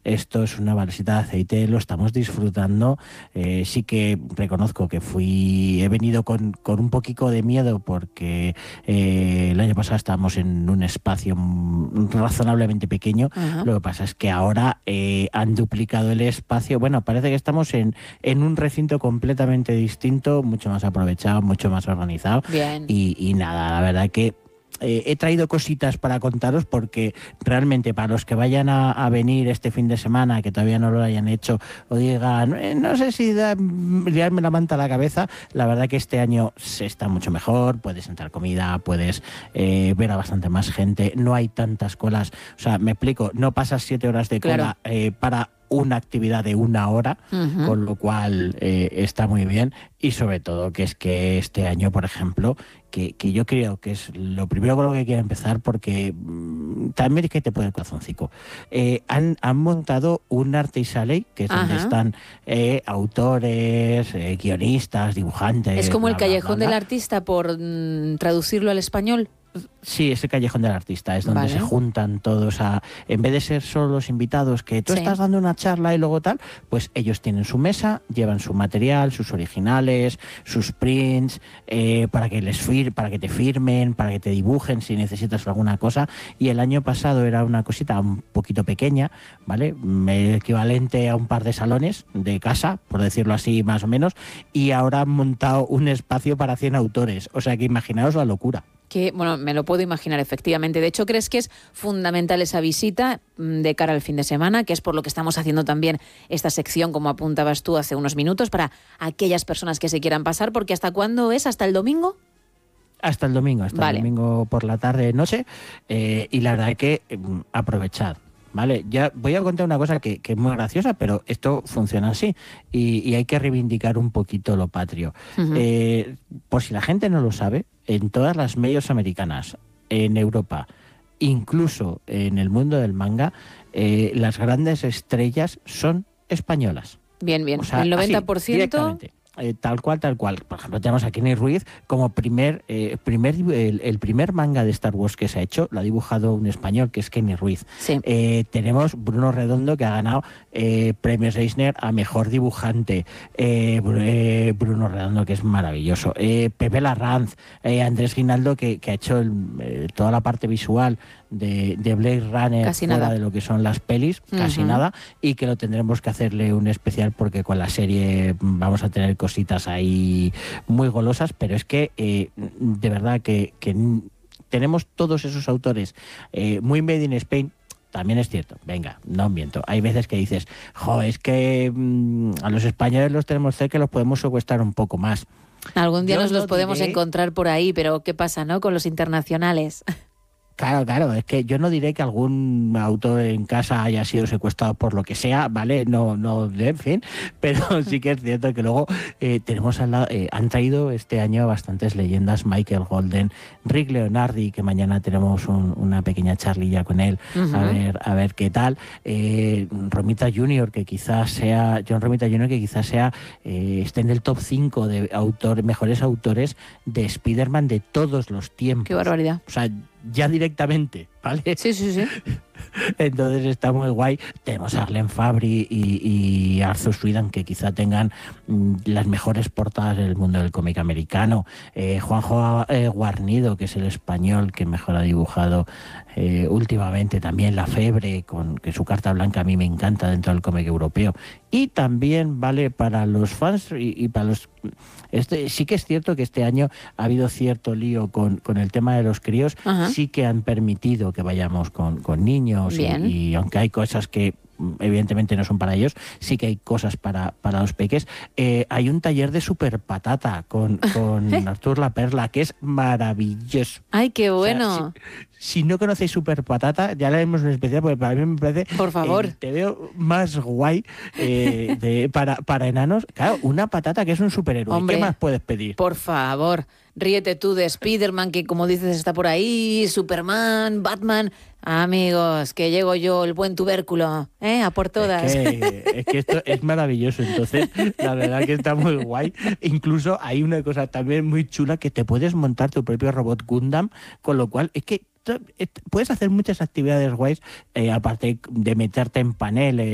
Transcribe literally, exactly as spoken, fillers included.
esto es una balsita de aceite, lo estamos disfrutando. Eh, sí que reconozco que fui, he venido con, con un poquito de miedo porque eh, el año pasado estábamos en un espacio razonablemente pequeño. Uh-huh. Lo que pasa es que ahora eh, han duplicado el espacio. Bueno, parece que estamos en, en un recinto completamente distinto, mucho más aprovechado, mucho más organizado. Bien. Y, y nada, la verdad que Eh, he traído cositas para contaros porque realmente para los que vayan a, a venir este fin de semana, que todavía no lo hayan hecho o digan, eh, no sé si da, liarme la manta a la cabeza, la verdad que este año se está mucho mejor, puedes entrar comida, puedes eh, ver a bastante más gente, no hay tantas colas, o sea, me explico, no pasas siete horas de cola claro. eh, para una actividad de una hora, uh-huh. con lo cual eh, está muy bien y sobre todo que es que este año, por ejemplo, que, que yo creo que es lo primero con lo que quiero empezar porque mmm, también es que te pone el corazoncico. Eh, han, han montado un Artisalley, que es uh-huh. donde están eh, autores, eh, guionistas, dibujantes. Es como bla, el callejón bla, bla, bla. del artista, por mm, traducirlo al español. Sí, ese callejón del artista es donde vale. se juntan todos a, en vez de ser solo los invitados que tú sí. estás dando una charla y luego tal, pues ellos tienen su mesa, llevan su material, sus originales, sus prints, eh, para que les fir, para que te firmen, para que te dibujen si necesitas alguna cosa. Y el año pasado era una cosita un poquito pequeña, ¿vale? Equivalente a un par de salones de casa, por decirlo así más o menos, y ahora han montado un espacio para cien autores. O sea que imaginaos la locura. Que, bueno, me lo puedo imaginar efectivamente. De hecho, ¿crees que es fundamental esa visita de cara al fin de semana? Que es por lo que estamos haciendo también esta sección, como apuntabas tú hace unos minutos, para aquellas personas que se quieran pasar, porque ¿hasta cuándo es? ¿Hasta el domingo? Hasta el domingo, hasta vale. el domingo por la tarde, noche, eh, y la verdad es que eh, aprovechad. Vale, ya voy a contar una cosa que, que es muy graciosa, pero esto funciona así y, y hay que reivindicar un poquito lo patrio. Uh-huh. Eh, por si la gente no lo sabe, en todas las medios americanas, en Europa, incluso en el mundo del manga, eh, las grandes estrellas son españolas. Bien, bien. O sea, el noventa por ciento... Así, Eh, tal cual, tal cual. Por ejemplo, tenemos a Kenny Ruiz como primer, eh, primer el, el primer manga de Star Wars que se ha hecho, lo ha dibujado un español que es Kenny Ruiz. Sí. Eh, tenemos Bruno Redondo que ha ganado eh, premios Eisner a mejor dibujante. Eh, eh, Bruno Redondo que es maravilloso. Eh, Pepe Larranz, eh, Andrés Guinaldo que, que ha hecho el, eh, toda la parte visual de, de Blade Runner casi fuera nada. de lo que son las pelis, uh-huh. casi nada, y que lo tendremos que hacerle un especial porque con la serie vamos a tener cositas ahí muy golosas, pero es que eh, de verdad que, que tenemos todos esos autores eh, muy made in Spain. También es cierto, venga, no miento. Hay veces que dices, jo, es que mmm, a los españoles los tenemos cerca, los podemos secuestrar un poco más. Algún día Yo nos los no podemos diré... encontrar por ahí, pero ¿qué pasa, no? Con los internacionales. Claro, claro, es que yo no diré que algún autor en casa haya sido secuestrado por lo que sea, ¿vale? No, no, en fin, pero sí que es cierto que luego eh, tenemos al lado, eh, han traído este año bastantes leyendas, Michael Golden, Rick Leonardi, que mañana tenemos un, una pequeña charlilla con él, uh-huh. a ver, a ver qué tal, eh, Romita junior, que quizás sea, John Romita junior, que quizás sea, eh, esté en el top cinco de autor, mejores autores de Spider-Man de todos los tiempos. Qué barbaridad. O sea, ya directamente, ¿vale? Sí, sí, sí. Entonces está muy guay. Tenemos a Glenn Fabry y, y Arthur Sweden, que quizá tengan mm, las mejores portadas del mundo del cómic americano. Eh, Juanjo eh, Guarnido, que es el español que mejor ha dibujado eh, últimamente. También La Febre, con que su carta blanca a mí me encanta dentro del cómic europeo. Y también vale para los fans y, y para los... Este, sí que es cierto que este año ha habido cierto lío con, con el tema de los críos. Uh-huh. Sí que han permitido que vayamos con, con niños y, y aunque hay cosas que evidentemente no son para ellos, sí que hay cosas para, para los peques. Eh, hay un taller de super patata con, con Artur La Perla que es maravilloso. ¡Ay, qué bueno! O sea, si, si no conocéis super patata, ya le haremos un especial porque para mí me parece... Por favor. Eh, te veo más guay eh, de, para, para enanos. Claro, una patata que es un superhéroe. Hombre, ¿qué más puedes pedir? Por favor. Ríete tú de Spider-Man, que como dices está por ahí, Superman, Batman. Amigos, que llego yo, el buen tubérculo, ¿eh? A por todas. Es que, es que esto es maravilloso, entonces la verdad que está muy guay. Incluso hay una cosa también muy chula, que te puedes montar tu propio robot Gundam, con lo cual es que puedes hacer muchas actividades guays, eh, aparte de meterte en paneles